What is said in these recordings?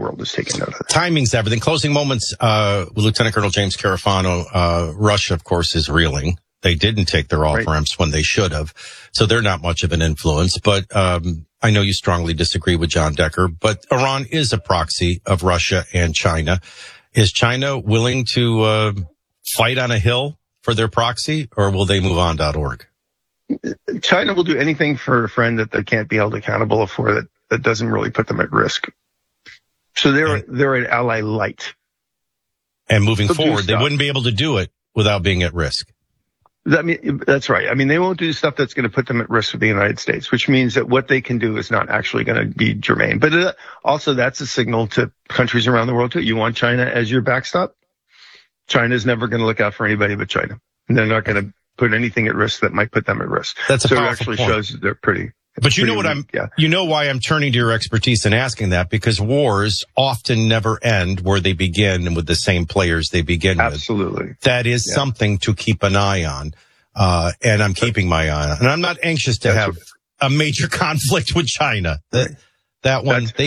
world is taking note of it. Timing's everything. Closing moments, Lieutenant Colonel James Carafano, Russia, of course, is reeling. They didn't take their off-ramps when they should have, so they're not much of an influence. But I know you strongly disagree with John Decker, but Iran is a proxy of Russia and China. Is China willing to fight on a hill for their proxy, or will they move on.org? China will do anything for a friend that they can't be held accountable for that doesn't really put them at risk. So they're an ally light. And moving forward, they wouldn't be able to do it without being at risk. That's right. I mean, they won't do stuff that's going to put them at risk with the United States, which means that what they can do is not actually going to be germane. But also that's a signal to countries around the world too. You want China as your backstop? China's never going to look out for anybody but China. And they're not going to put anything at risk that might put them at risk. That's a so it powerful actually point. shows that they're pretty. But you know what you know why I'm turning to your expertise and asking that, because wars often never end where they begin with the same players they begin with. Absolutely. That is something to keep an eye on. And I'm keeping my eye on. And I'm not anxious to have a major conflict with China. That's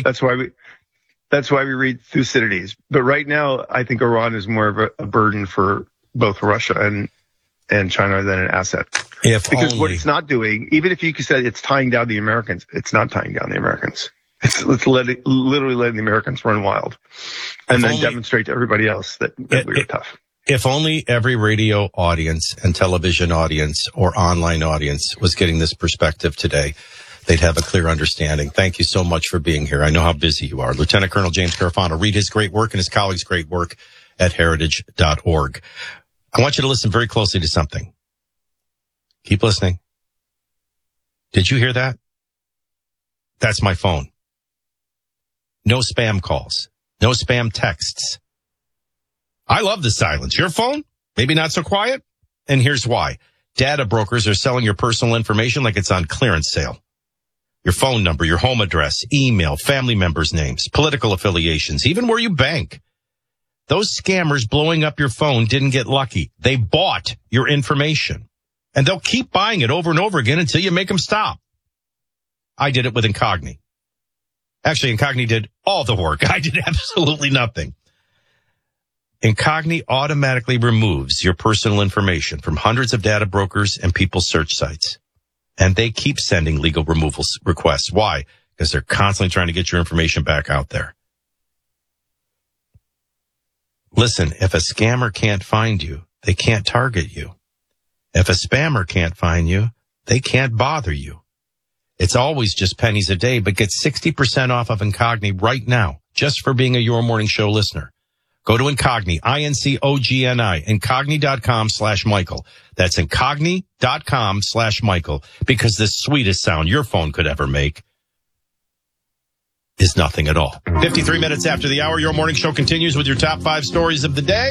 why we read Thucydides. But right now, I think Iran is more of a burden for both Russia and China than an asset. Because what it's not doing, even if you could say it's tying down the Americans, it's not tying down the Americans. It's literally letting the Americans run wild and then demonstrate to everybody else that we are tough. If only every radio audience and television audience or online audience was getting this perspective today, they'd have a clear understanding. Thank you so much for being here. I know how busy you are. Lieutenant Colonel James Carafano, read his great work and his colleagues' great work at heritage.org. I want you to listen very closely to something. Keep listening. Did you hear that? That's my phone. No spam calls. No spam texts. I love the silence. Your phone? Maybe not so quiet? And here's why. Data brokers are selling your personal information like it's on clearance sale. Your phone number, your home address, email, family members' names, political affiliations, even where you bank. Those scammers blowing up your phone didn't get lucky. They bought your information. And they'll keep buying it over and over again until you make them stop. I did it with Incogni. Actually, Incogni did all the work. I did absolutely nothing. Incogni automatically removes your personal information from hundreds of data brokers and people's search sites. And they keep sending legal removal requests. Why? Because they're constantly trying to get your information back out there. Listen, if a scammer can't find you, they can't target you. If a spammer can't find you, they can't bother you. It's always just pennies a day, but get 60% off of Incogni right now, just for being a Your Morning Show listener. Go to Incogni, Incogni, Incogni.com/Michael. That's Incogni.com/Michael, because the sweetest sound your phone could ever make is nothing at all. 53 minutes after the hour, Your Morning Show continues with your top 5 stories of the day.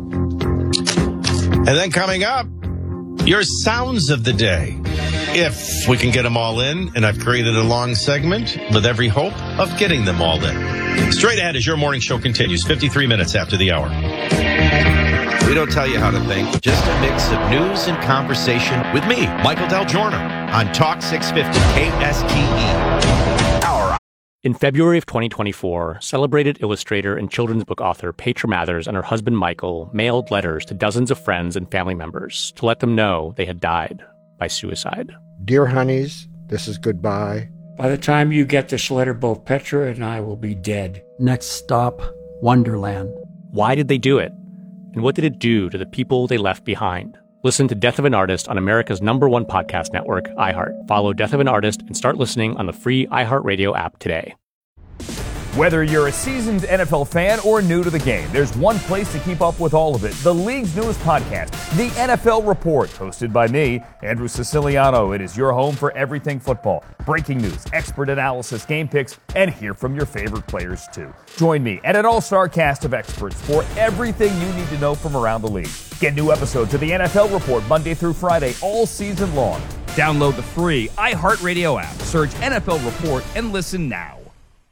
And then coming up, your sounds of the day. If we can get them all in, and I've created a long segment with every hope of getting them all in. Straight ahead as Your Morning Show continues, 53 minutes after the hour. We don't tell you how to think, just a mix of news and conversation with me, Michael Del Giorno, on Talk 650 KSTE. In February of 2024, celebrated illustrator and children's book author Petra Mathers and her husband Michael mailed letters to dozens of friends and family members to let them know they had died by suicide. Dear honeys, this is goodbye. By the time you get this letter, both Petra and I will be dead. Next stop, Wonderland. Why did they do it? And what did it do to the people they left behind? Listen to Death of an Artist on America's #1 podcast network, iHeart. Follow Death of an Artist and start listening on the free iHeartRadio app today. Whether you're a seasoned NFL fan or new to the game, there's one place to keep up with all of it. The league's newest podcast, The NFL Report, hosted by me, Andrew Siciliano. It is your home for everything football. Breaking news, expert analysis, game picks, and hear from your favorite players, too. Join me and an all-star cast of experts for everything you need to know from around the league. Get new episodes of The NFL Report Monday through Friday all season long. Download the free iHeartRadio app, search NFL Report, and listen now.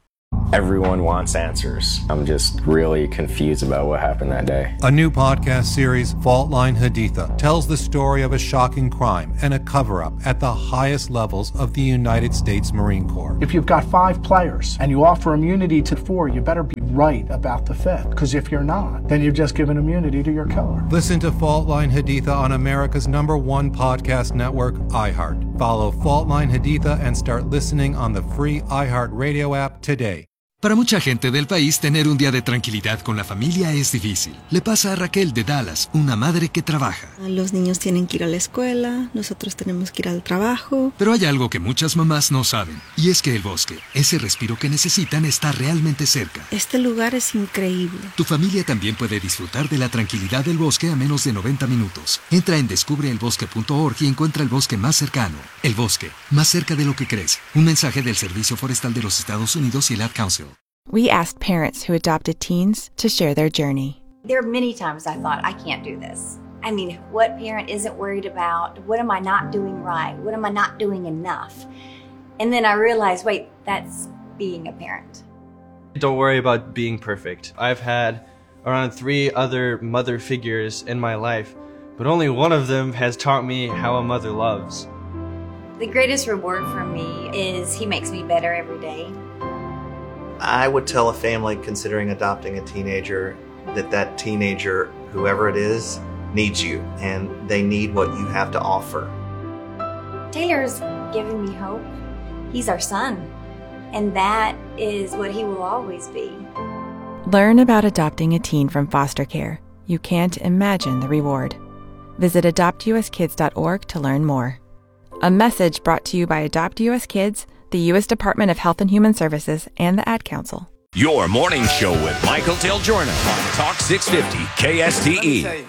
Everyone wants answers. I'm just really confused about what happened that day. A new podcast series, Fault Line Haditha, tells the story of a shocking crime and a cover-up at the highest levels of the United States Marine Corps. If you've got 5 players and you offer immunity to 4, you better be right about the 5th, because if you're not, then you've just given immunity to your killer. Listen to Fault Line Haditha on America's #1 podcast network, iHeart. Follow Fault Line Haditha and start listening on the free iHeart Radio app today. Para mucha gente del país, tener un día de tranquilidad con la familia es difícil. Le pasa a Raquel de Dallas, una madre que trabaja. Los niños tienen que ir a la escuela, nosotros tenemos que ir al trabajo. Pero hay algo que muchas mamás no saben, y es que el bosque, ese respiro que necesitan, está realmente cerca. Este lugar es increíble. Tu familia también puede disfrutar de la tranquilidad del bosque a menos de 90 minutos. Entra en descubreelbosque.org y encuentra el bosque más cercano. El bosque, más cerca de lo que crees. Un mensaje del Servicio Forestal de los Estados Unidos y el Ad Council. We asked parents who adopted teens to share their journey. There are many times I thought, I can't do this. I mean, what parent isn't worried about? What am I not doing right? What am I not doing enough? And then I realized, wait, that's being a parent. Don't worry about being perfect. I've had around 3 other mother figures in my life, but only one of them has taught me how a mother loves. The greatest reward for me is he makes me better every day. I would tell a family considering adopting a teenager that teenager, whoever it is, needs you, and they need what you have to offer. Taylor's giving me hope. He's our son, and that is what he will always be. Learn about adopting a teen from foster care. You can't imagine the reward. Visit adoptuskids.org to learn more. A message brought to you by Adopt US Kids, the U.S. Department of Health and Human Services, and the Ad Council. Your morning show with Michael Del Giorno on Talk 650 KSTE.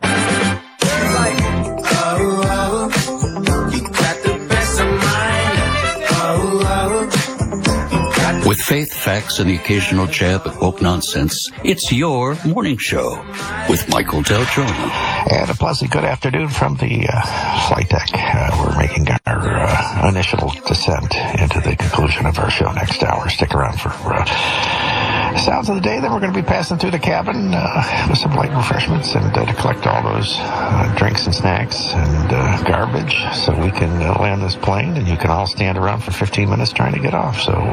With faith, facts, and the occasional jab of woke nonsense, it's your morning show with Michael Del Giorno. And a pleasant good afternoon from the flight deck. We're making our initial descent into the conclusion of our show next hour. Stick around for sounds of the day. Then we're going to be passing through the cabin with some light refreshments and to collect all those drinks and snacks and garbage so we can land this plane and you can all stand around for 15 minutes trying to get off. So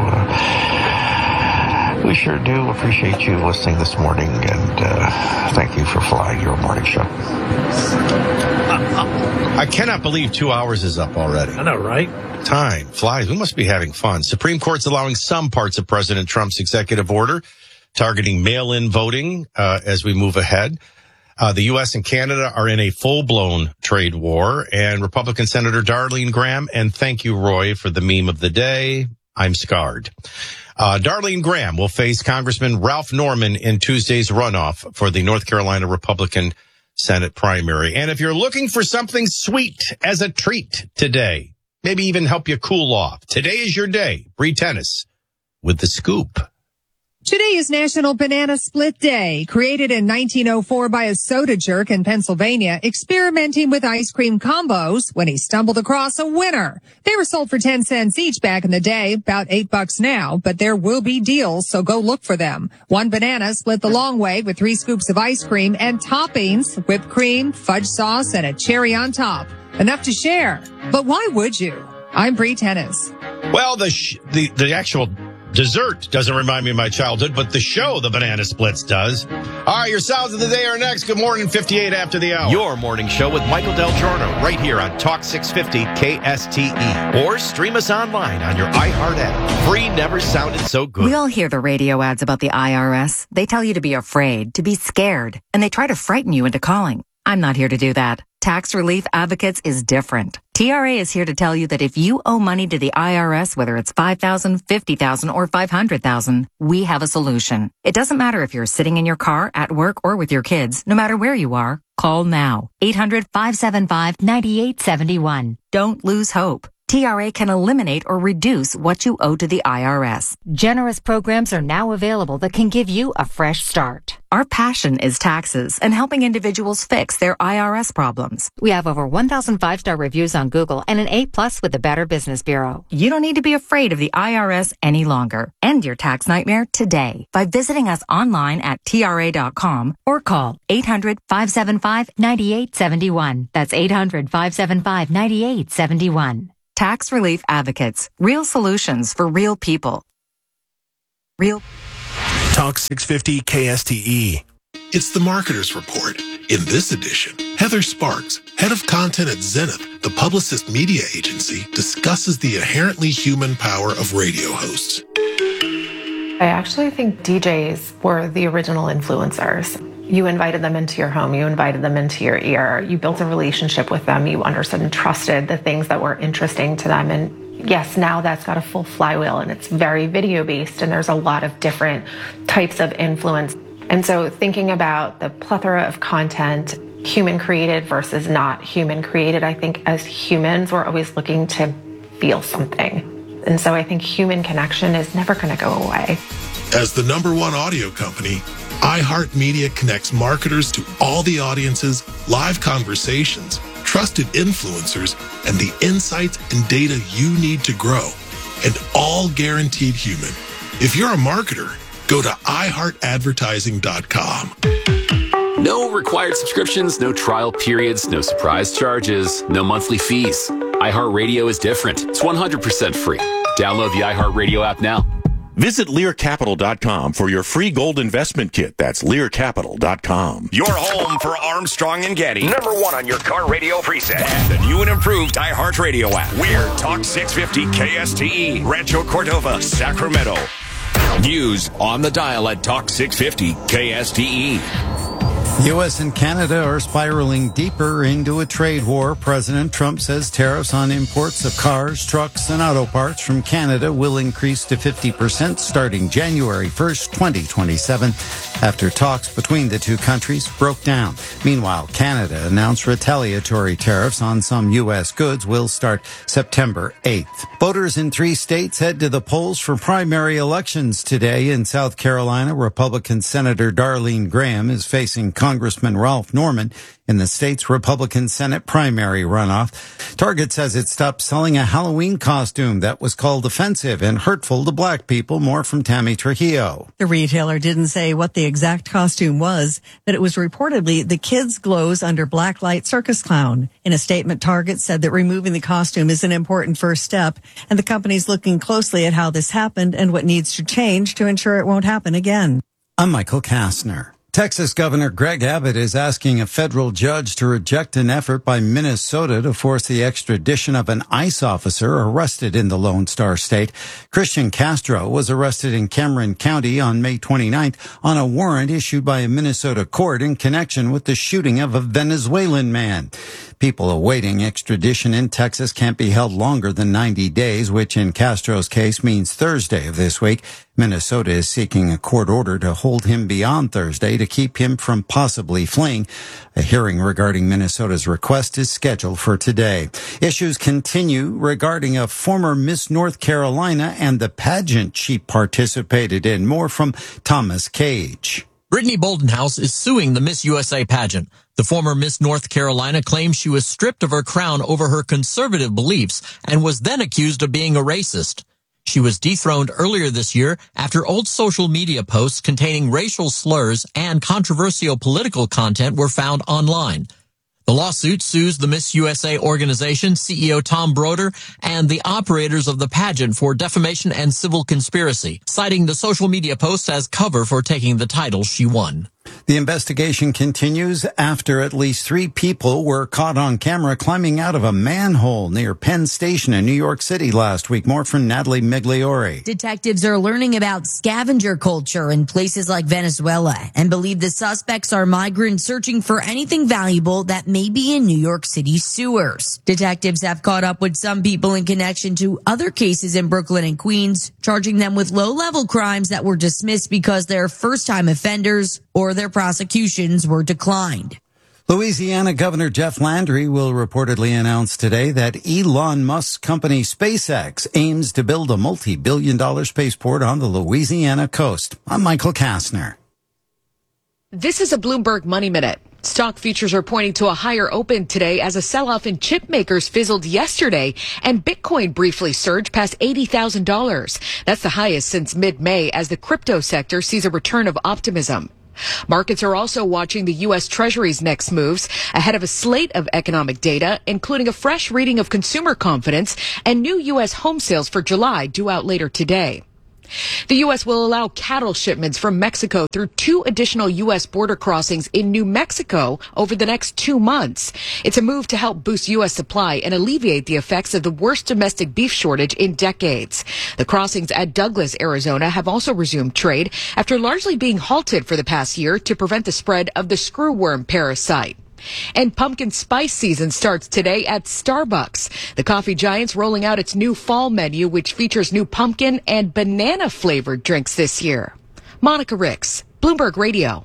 we sure do appreciate you listening this morning, and thank you for flying your morning show. I cannot believe 2 hours is up already. I know, right? Time flies. We must be having fun. Supreme Court's allowing some parts of President Trump's executive order targeting mail-in voting as we move ahead. The U.S. and Canada are in a full-blown trade war, and Republican Senator Darlene Graham, and thank you, Roy, for the meme of the day. I'm scarred. Darlene Graham will face Congressman Ralph Norman in Tuesday's runoff for the North Carolina Republican Senate primary. And if you're looking for something sweet as a treat today, maybe even help you cool off, today is your day. Bree Tennis with The Scoop. Today is National Banana Split Day, created in 1904 by a soda jerk in Pennsylvania, experimenting with ice cream combos when he stumbled across a winner. They were sold for 10 cents each back in the day, about $8 now, but there will be deals, so go look for them. One banana split the long way with 3 scoops of ice cream and toppings, whipped cream, fudge sauce, and a cherry on top. Enough to share. But why would you? I'm Bree Tennis. Well, the actual dessert doesn't remind me of my childhood, but the show, the Banana Splits, does. All right, your sounds of the day are next. Good morning, 58 after the hour. Your morning show with Michael Del Giorno, right here on Talk 650 KSTE. Or stream us online on your iHeart app. Free never sounded so good. We all hear the radio ads about the IRS. They tell you to be afraid, to be scared, and they try to frighten you into calling. I'm not here to do that. Tax Relief Advocates is different. TRA is here to tell you that if you owe money to the IRS, whether it's $5,000, $50,000, or $500,000, we have a solution. It doesn't matter if you're sitting in your car, at work, or with your kids. No matter where you are, call now. 800-575-9871. Don't lose hope. TRA can eliminate or reduce what you owe to the IRS. Generous programs are now available that can give you a fresh start. Our passion is taxes and helping individuals fix their IRS problems. We have over 1,000 5-star reviews on Google and an A+ with the Better Business Bureau. You don't need to be afraid of the IRS any longer. End your tax nightmare today by visiting us online at TRA.com or call 800-575-9871. That's 800-575-9871. Tax Relief Advocates. Real solutions for real people. Talk 650 KSTE. It's the Marketer's Report. In this edition, Heather Sparks, head of content at Zenith, the Publicist media agency, discusses the inherently human power of radio hosts. I actually think DJs were the original influencers. You invited them into your home, you invited them into your ear, you built a relationship with them, you understood and trusted the things that were interesting to them. And yes, now that's got a full flywheel and it's very video based and there's a lot of different types of influence. And so thinking about the plethora of content, human created versus not human created, I think as humans, we're always looking to feel something. And so I think human connection is never going to go away. As the #1 audio company, iHeartMedia connects marketers to all the audiences, live conversations, trusted influencers, and the insights and data you need to grow, and all guaranteed human. If you're a marketer, go to iHeartAdvertising.com. No required subscriptions, no trial periods, no surprise charges, no monthly fees. iHeartRadio is different. It's 100% free. Download the iHeartRadio app now. Visit LearCapital.com for your free gold investment kit. That's LearCapital.com. Your home for Armstrong and Getty. #1 on your car radio preset. And the new and improved iHeartRadio app. We're Talk 650 KSTE, Rancho Cordova, Sacramento. News on the dial at Talk 650 KSTE. U.S. and Canada are spiraling deeper into a trade war. President Trump says tariffs on imports of cars, trucks, and auto parts from Canada will increase to 50% starting January 1st, 2027, after talks between the two countries broke down. Meanwhile, Canada announced retaliatory tariffs on some U.S. goods will start September 8th. Voters in 3 states head to the polls for primary elections today. In South Carolina, Republican Senator Darlene Graham is facing Congressman Ralph Norman in the state's Republican Senate primary runoff. Target says it stopped selling a Halloween costume that was called offensive and hurtful to black people. More from Tammy Trujillo. The retailer didn't say what the exact costume was, but it was reportedly the Kids Glows Under Blacklight Circus Clown. In a statement, Target said that removing the costume is an important first step, and the company's looking closely at how this happened and what needs to change to ensure it won't happen again. I'm Michael Kastner. Texas Governor Greg Abbott is asking a federal judge to reject an effort by Minnesota to force the extradition of an ICE officer arrested in the Lone Star State. Christian Castro was arrested in Cameron County on May 29th on a warrant issued by a Minnesota court in connection with the shooting of a Venezuelan man. People awaiting extradition in Texas can't be held longer than 90 days, which in Castro's case means Thursday of this week. Minnesota is seeking a court order to hold him beyond Thursday to keep him from possibly fleeing. A hearing regarding Minnesota's request is scheduled for today. Issues continue regarding a former Miss North Carolina and the pageant she participated in. More from Thomas Cage. Brittany Boldenhouse is suing the Miss USA pageant. The former Miss North Carolina claims she was stripped of her crown over her conservative beliefs and was then accused of being a racist. She was dethroned earlier this year after old social media posts containing racial slurs and controversial political content were found online. The lawsuit sues the Miss USA organization, CEO Tom Broder, and the operators of the pageant for defamation and civil conspiracy, citing the social media posts as cover for taking the title she won. The investigation continues after at least 3 people were caught on camera climbing out of a manhole near Penn Station in New York City last week. More from Natalie Migliore. Detectives are learning about scavenger culture in places like Venezuela and believe the suspects are migrants searching for anything valuable that may be in New York City sewers. Detectives have caught up with some people in connection to other cases in Brooklyn and Queens, charging them with low-level crimes that were dismissed because they're first-time offenders or their prosecutions were declined. Louisiana Governor Jeff Landry will reportedly announce today that Elon Musk's company SpaceX aims to build a multi-billion-dollar spaceport on the Louisiana coast. I'm Michael Kastner. This is a Bloomberg Money Minute. Stock futures are pointing to a higher open today as a sell-off in chip makers fizzled yesterday and Bitcoin briefly surged past $80,000. That's the highest since mid-May as the crypto sector sees a return of optimism. Markets are also watching the U.S. Treasury's next moves ahead of a slate of economic data, including a fresh reading of consumer confidence and new U.S. home sales for July due out later today. The U.S. will allow cattle shipments from Mexico through 2 additional U.S. border crossings in New Mexico over the next 2 months. It's a move to help boost U.S. supply and alleviate the effects of the worst domestic beef shortage in decades. The crossings at Douglas, Arizona have also resumed trade after largely being halted for the past year to prevent the spread of the screwworm parasite. And pumpkin spice season starts today at Starbucks. The coffee giant's rolling out its new fall menu, which features new pumpkin and banana flavored drinks this year. Monica Ricks, Bloomberg Radio.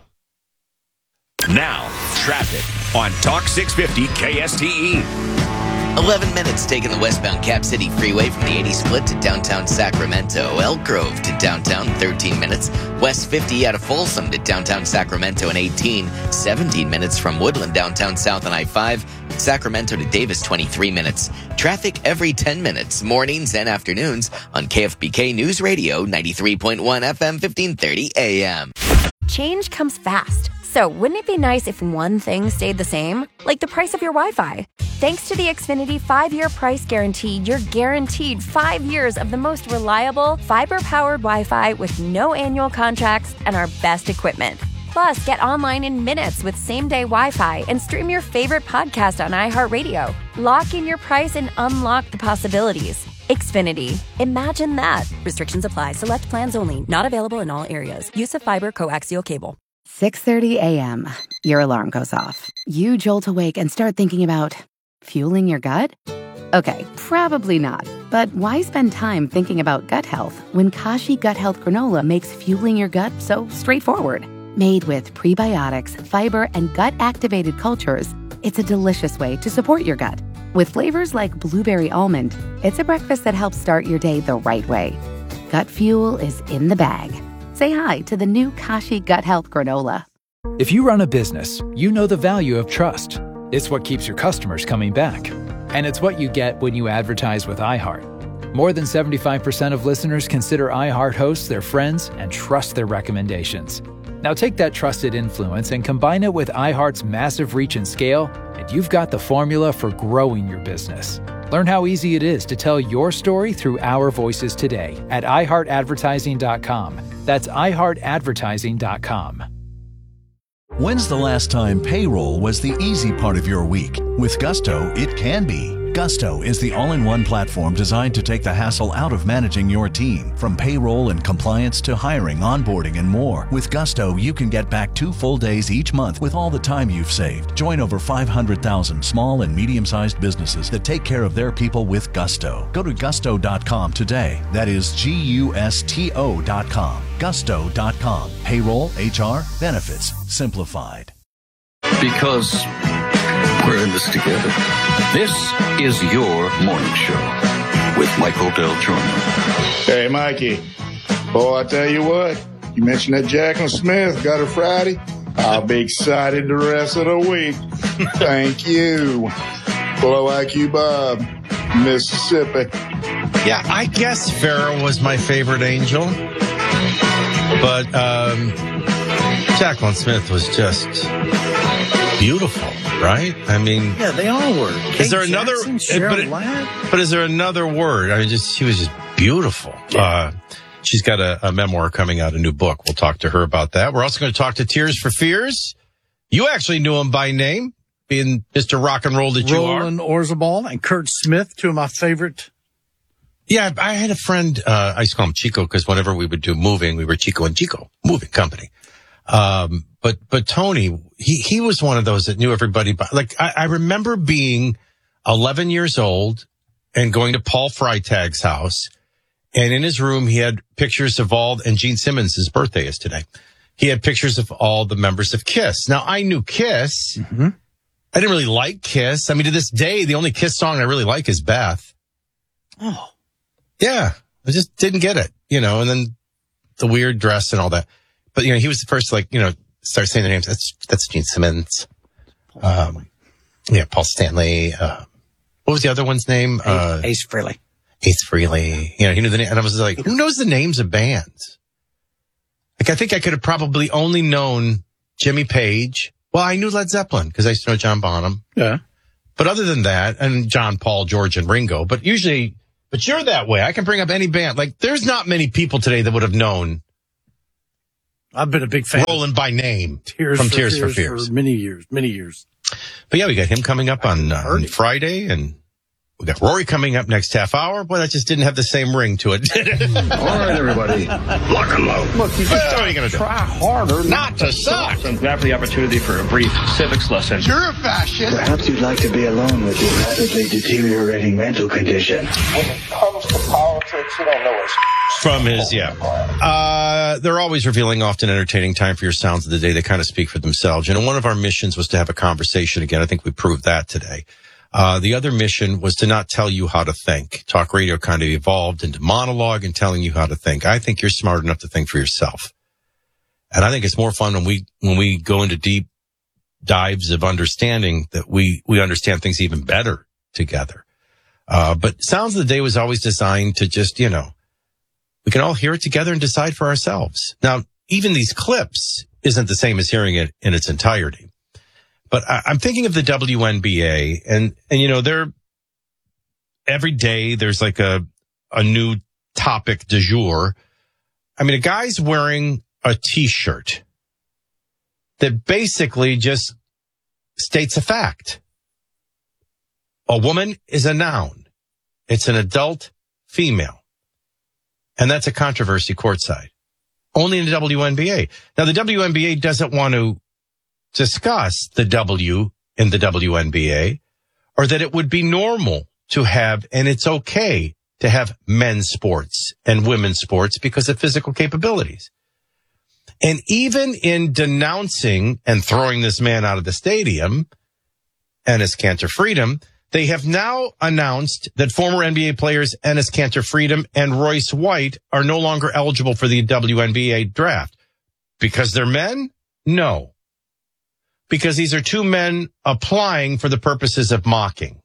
Now, traffic on Talk 650 KSTE. 11 minutes taking the westbound Cap City Freeway from the 80 split to downtown Sacramento. Elk Grove to downtown, 13 minutes. West 50 out of Folsom to downtown Sacramento in 18. 17 minutes from Woodland downtown south on I-5. Sacramento to Davis, 23 minutes. Traffic every 10 minutes, mornings and afternoons on KFBK News Radio, 93.1 FM, 1530 AM. Change comes fast. So wouldn't it be nice if one thing stayed the same? Like the price of your Wi-Fi. Thanks to the Xfinity 5-year price guarantee, you're guaranteed 5 years of the most reliable, fiber-powered Wi-Fi with no annual contracts and our best equipment. Plus, get online in minutes with same-day Wi-Fi and stream your favorite podcast on iHeartRadio. Lock in your price and unlock the possibilities. Xfinity. Imagine that. Restrictions apply. Select plans only. Not available in all areas. Use of fiber coaxial cable. 6:30 a.m. Your alarm goes off. You jolt awake and start thinking about fueling your gut? Okay, probably not. But why spend time thinking about gut health when Kashi Gut Health Granola makes fueling your gut so straightforward? Made with prebiotics, fiber, and gut-activated cultures, it's a delicious way to support your gut. With flavors like blueberry almond, it's a breakfast that helps start your day the right way. Gut fuel is in the bag. Say hi to the new Kashi Gut Health Granola. If you run a business, you know the value of trust. It's what keeps your customers coming back. And it's what you get when you advertise with iHeart. More than 75% of listeners consider iHeart hosts their friends and trust their recommendations. Now take that trusted influence and combine it with iHeart's massive reach and scale, and you've got the formula for growing your business. Learn how easy it is to tell your story through our voices today at iHeartAdvertising.com. That's iHeartAdvertising.com. When's the last time payroll was the easy part of your week? With Gusto, it can be. Gusto is the all-in-one platform designed to take the hassle out of managing your team. From payroll and compliance to hiring, onboarding, and more. With Gusto, you can get back 2 full days each month with all the time you've saved. Join over 500,000 small and medium-sized businesses that take care of their people with Gusto. Go to gusto.com today. That is Gusto.com. Gusto.com. Payroll, HR, benefits, simplified. Because we're in this together. This is your morning show with Michael Del Giorno. Hey, Mikey. Boy, I tell you what, you mentioned that Jacqueline Smith got her Friday. I'll be excited the rest of the week. Thank you. Below IQ Bob, Mississippi. Yeah, I guess Farrah was my favorite angel. But Jacqueline Smith was just beautiful, right? I mean, yeah, they all were. Is there another? But is there another word? I mean, she was just beautiful. Yeah. She's got a memoir coming out, a new book. We'll talk to her about that. We're also going to talk to Tears for Fears. You actually knew him by name, being Mr. Rock and Roll that you are. Roland Orzabal and Kurt Smith, two of my favorite. Yeah, I had a friend, I used to call him Chico because whenever we would do moving, we were Chico and Chico, moving company. But Tony, he was one of those that knew everybody. Like, I remember being 11 years old and going to Paul Freitag's house. And in his room, he had pictures of and Gene Simmons' birthday is today. He had pictures of all the members of KISS. Now, I knew KISS, I didn't really like Kiss. I mean, to this day, the only Kiss song I really like is Beth. Oh. Yeah. I just didn't get it, and then the weird dress and all that. But, he was the first to, start saying their names. That's Gene Simmons. Paul Stanley. What was the other one's name? Ace Frehley. Ace Frehley. He knew the name. And I was like, who knows the names of bands? Like, I think I could have probably only known Jimmy Page. Well, I knew Led Zeppelin because I used to know John Bonham. Yeah. But other than that, and John, Paul, George, and Ringo. But you're that way. I can bring up any band. Like, there's not many people today that would have known. I've been a big fan. Roland by name. Tears for Fears. For many years. But yeah, we got him coming up on Friday, and we got Rory coming up next half hour. Boy, that just didn't have the same ring to it. All right, everybody. Lock and load. Look, what are you going to do? Try harder not to suck. I'm glad for the opportunity for a brief civics lesson. You're a fascist. Perhaps you'd like to be alone with your rapidly deteriorating mental condition. When it comes to politics, you don't know us. From his, they're always revealing often entertaining time for your sounds of the day. They kind of speak for themselves. One of our missions was to have a conversation again. I think we proved that today. The other mission was to not tell you how to think. Talk radio kind of evolved into monologue and telling you how to think. I think you're smart enough to think for yourself. And I think it's more fun when we go into deep dives of understanding that we understand things even better together. But Sounds of the Day was always designed to just, we can all hear it together and decide for ourselves. Now, even these clips isn't the same as hearing it in its entirety. But I'm thinking of the WNBA and they're every day there's like a new topic du jour. I mean, a guy's wearing a t-shirt that basically just states a fact. A woman is a noun. It's an adult female. And that's a controversy courtside. Only in the WNBA. Now, the WNBA doesn't want to discuss the W in the WNBA, or that it would be normal to have, and it's okay to have men's sports and women's sports because of physical capabilities. And even in denouncing and throwing this man out of the stadium and his Cantor Freedom, they have now announced that former NBA players Enes Kanter Freedom and Royce White are no longer eligible for the WNBA draft. Because they're men? No. Because these are two men applying for the purposes of mocking.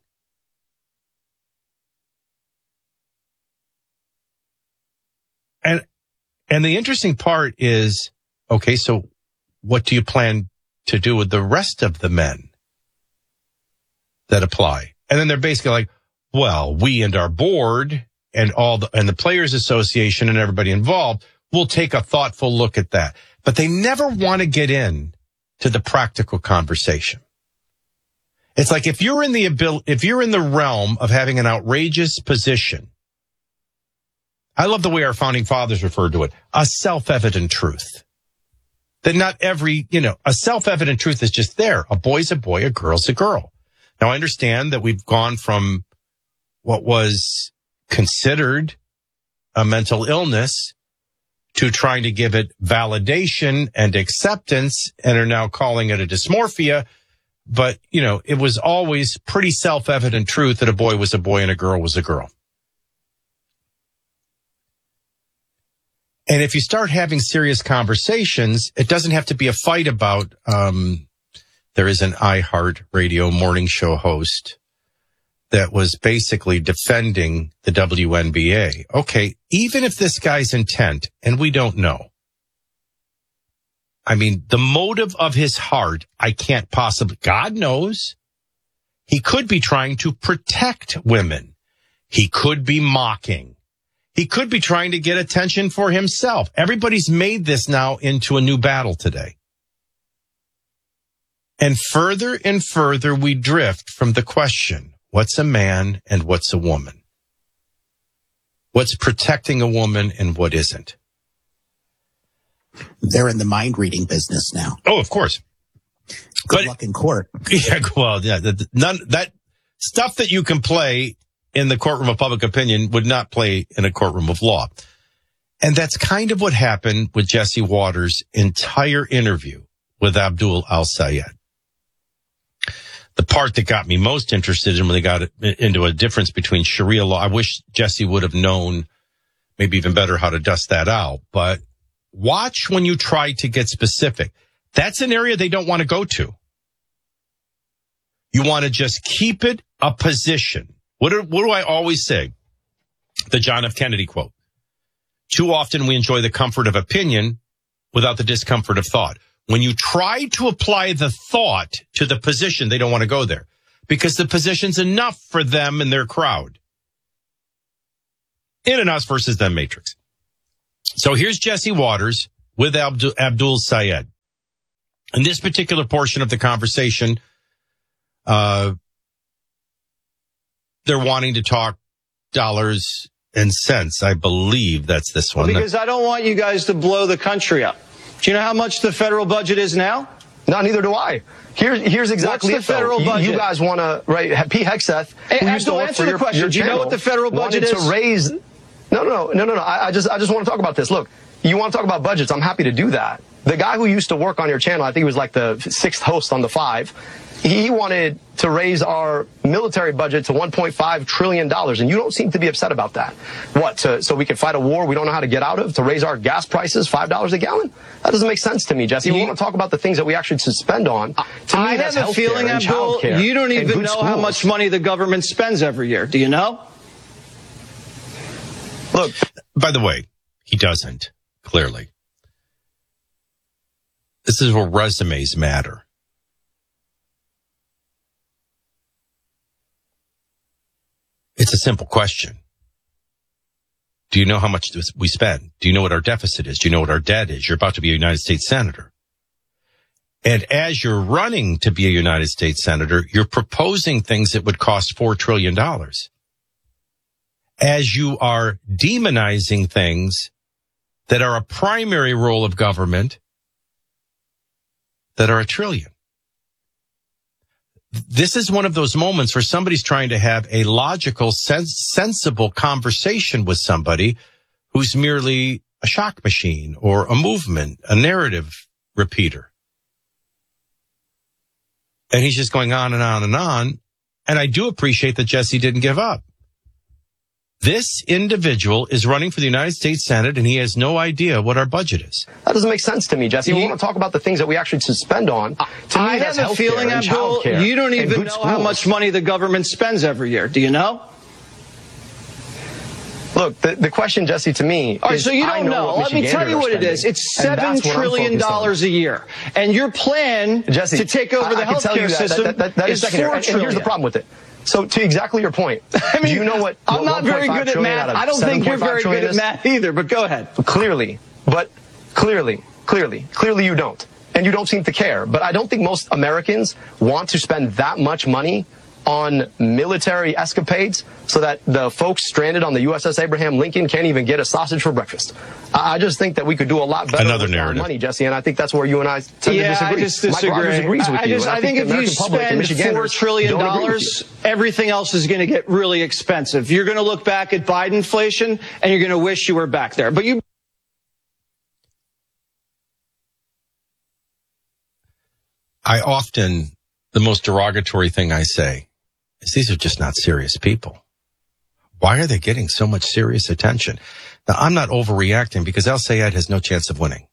And the interesting part is, okay, so what do you plan to do with the rest of the men that apply? And then they're basically like, well, we and our board and the Players Association and everybody involved will take a thoughtful look at that. But they never want to get in to the practical conversation. It's like if you're in the realm of having an outrageous position, I love the way our founding fathers referred to it, a self-evident truth. That not every, a self-evident truth is just there. A boy's a boy, a girl's a girl. Now, I understand that we've gone from what was considered a mental illness to trying to give it validation and acceptance and are now calling it a dysmorphia. But, it was always pretty self-evident truth that a boy was a boy and a girl was a girl. And if you start having serious conversations, it doesn't have to be a fight about, there is an iHeart Radio morning show host that was basically defending the WNBA. Okay, even if this guy's intent, and we don't know, I mean, the motive of his heart, I can't possibly, God knows. He could be trying to protect women. He could be mocking. He could be trying to get attention for himself. Everybody's made this now into a new battle today. And further we drift from the question, what's a man and what's a woman? What's protecting a woman and what isn't? They're in the mind reading business now. Oh, of course. Good luck in court. Yeah, well, yeah, that stuff that you can play in the courtroom of public opinion would not play in a courtroom of law. And that's kind of what happened with Jesse Waters' entire interview with Abdul Al-Sayed. The part that got me most interested in when they got into a difference between Sharia law, I wish Jesse would have known maybe even better how to dust that out. But watch when you try to get specific. That's an area they don't want to go to. You want to just keep it a position. What do I always say? The John F. Kennedy quote. Too often we enjoy the comfort of opinion without the discomfort of thought. When you try to apply the thought to the position, they don't want to go there because the position's enough for them and their crowd. In an us versus them matrix. So here's Jesse Waters with Abdul Sayed. In this particular portion of the conversation, they're wanting to talk dollars and cents. I believe that's this one. Because I don't want you guys to blow the country up. Do you know how much the federal budget is now? No, neither do I. Here's exactly What's the federal budget? You guys want to, right? Pete Hegseth, who used to work for your channel, do you know what the federal budget is? To raise. No. I just want to talk about this. Look, you want to talk about budgets? I'm happy to do that. The guy who used to work on your channel, I think he was like the 6th host on the 5. He wanted to raise our military budget to $1.5 trillion, and you don't seem to be upset about that. What, so we can fight a war we don't know how to get out of, to raise our gas prices $5 a gallon? That doesn't make sense to me, Jesse. We want to talk about the things that we actually should spend on. To me, I have a feeling, Abdul, you don't even know how much money the government spends every year. Do you know? Look, by the way, he doesn't, clearly. This is where resumes matter. It's a simple question. Do you know how much we spend? Do you know what our deficit is? Do you know what our debt is? You're about to be a United States Senator. And as you're running to be a United States Senator, you're proposing things that would cost $4 trillion. As you are demonizing things that are a primary role of government that are $1 trillion. This is one of those moments where somebody's trying to have a logical, sensible conversation with somebody who's merely a shock machine or a movement, a narrative repeater. And he's just going on and on and on. And I do appreciate that Jesse didn't give up. This individual is running for the United States Senate, and he has no idea what our budget is. That doesn't make sense to me, Jesse. We want to talk about the things that we actually should spend on. To me, I have a feeling, Abdul, you don't even know how much money the government spends every year. Do you know? Look, the question, Jesse, to me all right, so you don't know. Let me tell you what it is. It's $7 trillion a year. And your plan Jesse, to take over the healthcare system is $4 trillion. And here's the problem with it. So to exactly your point, I mean, do you know what I'm not very good at math. I don't think you're very good at math either, but go ahead. Clearly you don't. And you don't seem to care. But I don't think most Americans want to spend that much money on military escapades so that the folks stranded on the USS Abraham Lincoln can't even get a sausage for breakfast. I just think that we could do a lot better with our money, Jesse, and I think that's where you and I tend to disagree. I just disagree. Mike Rogers agrees with you. I think if you spend $4 trillion, everything else is going to get really expensive. You're going to look back at Bidenflation, and you're going to wish you were back there. But you. The most derogatory thing I say is these are just not serious people. Why are they getting so much serious attention? Now, I'm not overreacting because El-Sayed has no chance of winning.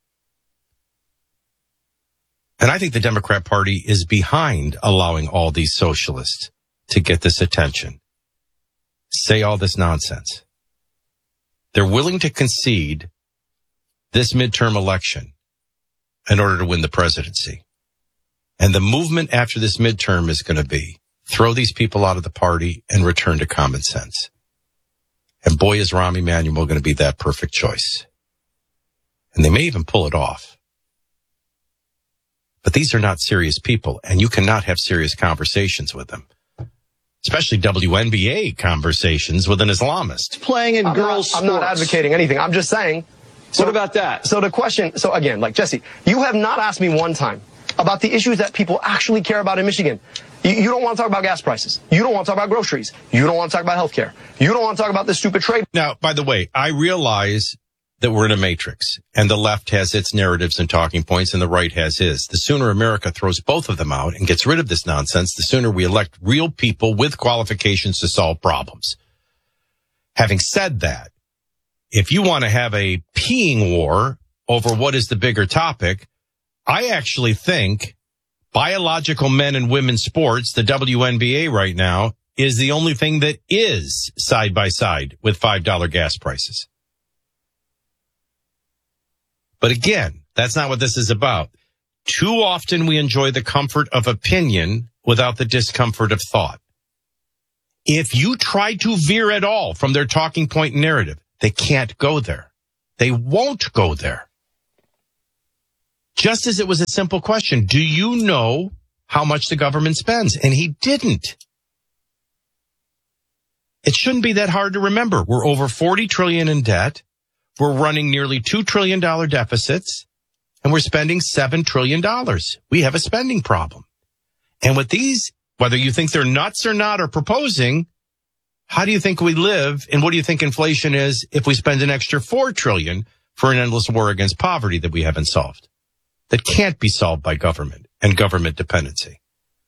And I think the Democrat Party is behind allowing all these socialists to get this attention, say all this nonsense. They're willing to concede this midterm election in order to win the presidency. And the movement after this midterm is going to be throw these people out of the party and return to common sense. And boy, is Rahm Emanuel going to be that perfect choice. And they may even pull it off. But these are not serious people, and you cannot have serious conversations with them. Especially WNBA conversations with an Islamist. Playing in girls' sports. I'm not advocating anything. I'm just saying. What about that? So the question, again, like Jesse, you have not asked me one time about the issues that people actually care about in Michigan. You don't want to talk about gas prices. You don't want to talk about groceries. You don't want to talk about healthcare. You don't want to talk about this stupid trade. Now, by the way, I realize that we're in a matrix, and the left has its narratives and talking points, and the right has his. The sooner America throws both of them out and gets rid of this nonsense, the sooner we elect real people with qualifications to solve problems. Having said that, if you want to have a peeing war over what is the bigger topic, I actually think biological men and women's sports, the WNBA right now, is the only thing that is side by side with $5 gas prices. But again, that's not what this is about. Too often we enjoy the comfort of opinion without the discomfort of thought. If you try to veer at all from their talking point narrative, they can't go there. They won't go there. Just as it was a simple question, do you know how much the government spends? And he didn't. It shouldn't be that hard to remember. We're over $40 trillion in debt. We're running nearly $2 trillion deficits, and we're spending $7 trillion. We have a spending problem. And with these, whether you think they're nuts or not, are proposing, how do you think we live, and what do you think inflation is if we spend an extra $4 trillion for an endless war against poverty that we haven't solved? That can't be solved by government and government dependency.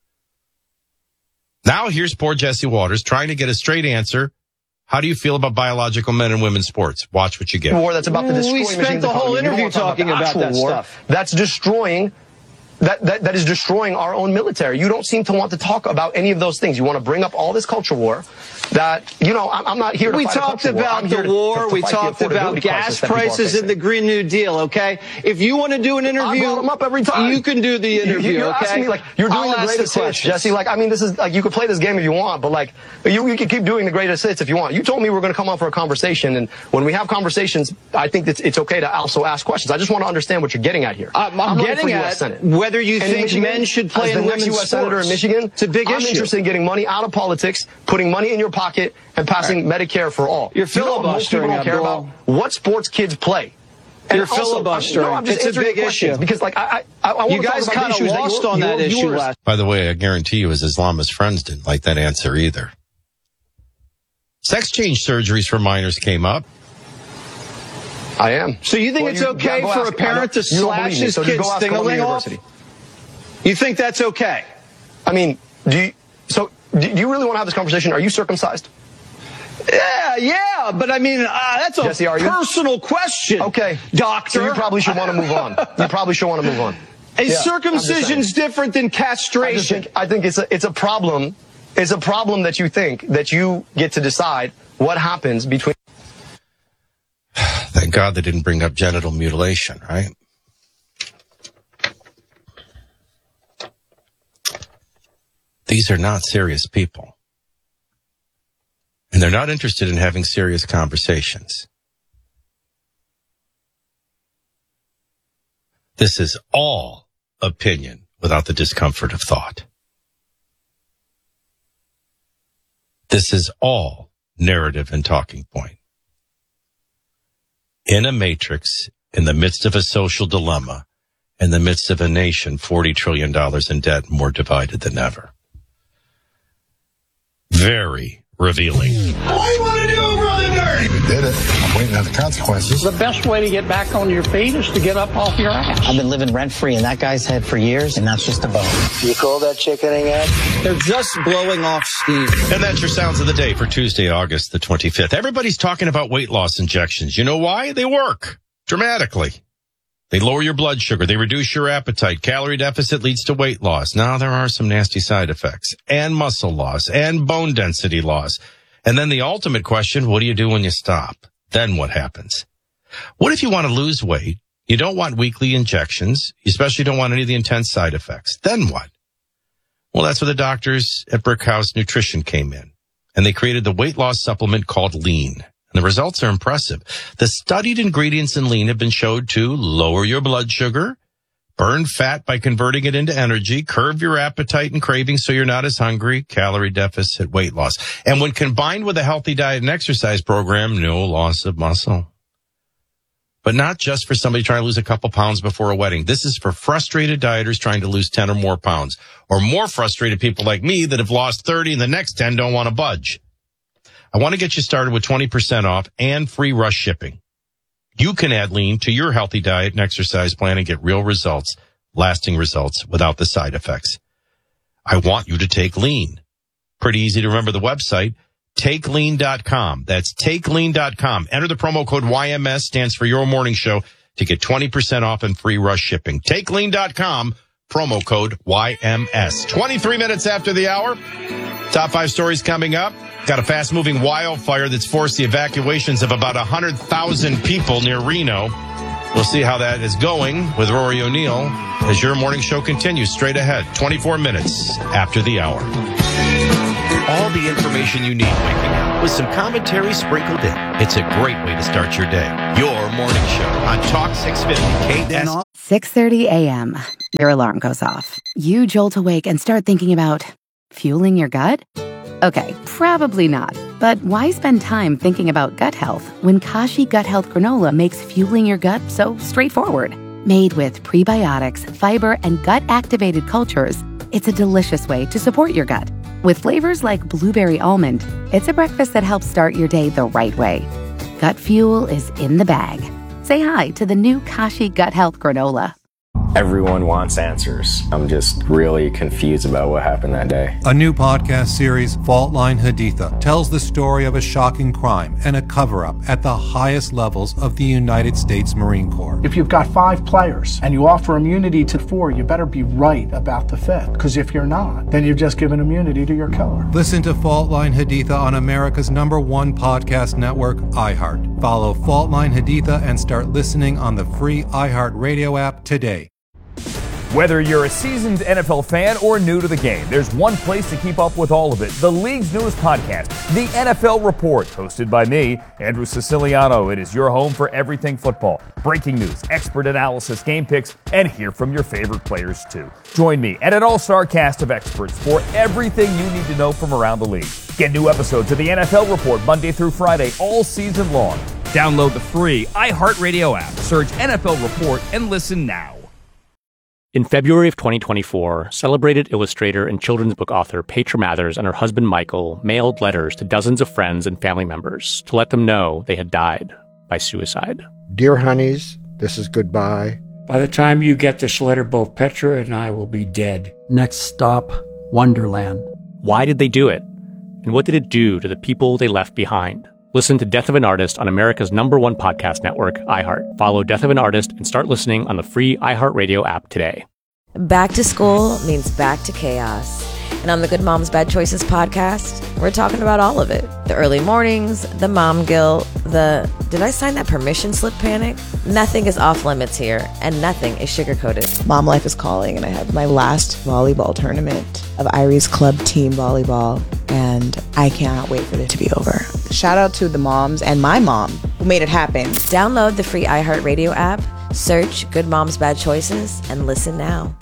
Now here's poor Jesse Waters trying to get a straight answer. How do you feel about biological men and women's sports? Watch what you get. War that's about to destroy. We spent the whole interview talking about that stuff. That's destroying. That is destroying our own military. You don't seem to want to talk about any of those things. You want to bring up all this culture war that, you know, I'm not here to fight a culture war. We talked about the war. We talked about gas prices and the Green New Deal, okay? If you want to do an interview, I brought them up every time. You can do the interview, you're okay? Asking me, like, you're doing the greatest hits, Jesse. Like, I mean, this is, like, you could play this game if you want, but, like, you can keep doing the greatest hits if you want. You told me we were going to come on for a conversation, and when we have conversations, I think it's okay to also ask questions. I just want to understand what you're getting at here. I'm getting at whether you think men should play in women's sports. Senator in Michigan, it's a big issue. I'm interested in getting money out of politics, putting money in your pocket, and passing Medicare for all. You're filibustering, most people don't care about what sports kids play. And you're filibustering. It's a big issue. Because, like, I want you guys kind of lost on that issue last. By the way, I guarantee you his Islamist friends didn't like that answer either. Sex change surgeries for minors came up. I am. So you think it's okay for a parent to slash his kid's thing-a-ling off? You think that's okay? I mean, do you really want to have this conversation? Are you circumcised? Yeah, but I mean, that's a Jesse, personal question. Okay, doctor. So you probably should want to move on. You probably should want to move on. Circumcision's different than castration. I think it's a problem. It's a problem that you think that you get to decide what happens between. Thank God they didn't bring up genital mutilation, right? These are not serious people. And they're not interested in having serious conversations. This is all opinion without the discomfort of thought. This is all narrative and talking point. In a matrix, in the midst of a social dilemma, in the midst of a nation $40 trillion in debt, more divided than ever. Very revealing. What do you want to do, Brother Dirty? We did it. I'm waiting on the consequences. The best way to get back on your feet is to get up off your ass. I've been living rent-free in that guy's head for years, and that's just a bone. You call that chickening out? They're just blowing off steam. And that's your sounds of the day for Tuesday, August the 25th. Everybody's talking about weight loss injections. You know why? They work dramatically. They lower your blood sugar. They reduce your appetite. Calorie deficit leads to weight loss. Now, there are some nasty side effects and muscle loss and bone density loss. And then the ultimate question, what do you do when you stop? Then what happens? What if you want to lose weight? You don't want weekly injections. You especially don't want any of the intense side effects. Then what? Well, that's where the doctors at Brickhouse Nutrition came in. And they created the weight loss supplement called Lean. And the results are impressive. The studied ingredients in Lean have been shown to lower your blood sugar, burn fat by converting it into energy, curb your appetite and cravings so you're not as hungry, calorie deficit, weight loss. And when combined with a healthy diet and exercise program, no loss of muscle. But not just for somebody trying to lose a couple pounds before a wedding. This is for frustrated dieters trying to lose 10 or more pounds, or more frustrated people like me that have lost 30 and the next 10 don't want to budge. I want to get you started with 20% off and free rush shipping. You can add lean to your healthy diet and exercise plan and get real results, lasting results without the side effects. I want you to take lean. Pretty easy to remember the website, takelean.com. That's takelean.com. Enter the promo code YMS, stands for Your Morning Show, to get 20% off and free rush shipping. Takelean.com, promo code YMS. 23 minutes after the hour. Top 5 stories coming up. Got a fast-moving wildfire that's forced the evacuations of about 100,000 people near Reno. We'll see how that is going with Rory O'Neill as Your Morning Show continues straight ahead, 24 minutes after the hour. All the information you need waking up with some commentary sprinkled in. It's a great way to start your day. Your Morning Show on Talk 650 KS. 6:30 a.m. Your alarm goes off. You jolt awake and start thinking about fueling your gut? Okay, probably not. But why spend time thinking about gut health when Kashi Gut Health Granola makes fueling your gut so straightforward? Made with prebiotics, fiber, and gut-activated cultures, it's a delicious way to support your gut. With flavors like blueberry almond, it's a breakfast that helps start your day the right way. Gut fuel is in the bag. Say hi to the new Kashi Gut Health Granola. Everyone wants answers. I'm just really confused about what happened that day. A new podcast series, Fault Line Haditha, tells the story of a shocking crime and a cover-up at the highest levels of the United States Marine Corps. If you've got 5 players and you offer immunity to 4, you better be right about the 5th. Because if you're not, then you've just given immunity to your killer. Listen to Fault Line Haditha on America's #1 podcast network, iHeart. Follow Fault Line Haditha and start listening on the free iHeart Radio app today. Whether you're a seasoned NFL fan or new to the game, there's one place to keep up with all of it. The league's newest podcast, The NFL Report, hosted by me, Andrew Siciliano. It is your home for everything football. Breaking news, expert analysis, game picks, and hear from your favorite players too. Join me and an all-star cast of experts for everything you need to know from around the league. Get new episodes of The NFL Report Monday through Friday all season long. Download the free iHeartRadio app, search NFL Report, and listen now. In February of 2024, celebrated illustrator and children's book author Petra Mathers and her husband Michael mailed letters to dozens of friends and family members to let them know they had died by suicide. Dear honeys, this is goodbye. By the time you get this letter, both Petra and I will be dead. Next stop, Wonderland. Why did they do it? And what did it do to the people they left behind? Listen to Death of an Artist on America's #1 podcast network, iHeart. Follow Death of an Artist and start listening on the free iHeartRadio app today. Back to school means back to chaos. And on the Good Moms Bad Choices podcast, we're talking about all of it. The early mornings, the mom guilt, the did I sign that permission slip panic? Nothing is off limits here, and nothing is sugar-coated. Mom life is calling, and I have my last volleyball tournament of Irie's club team volleyball, and I cannot wait for it to be over. Shout out to the moms and my mom who made it happen. Download the free iHeartRadio app, search Good Moms Bad Choices, and listen now.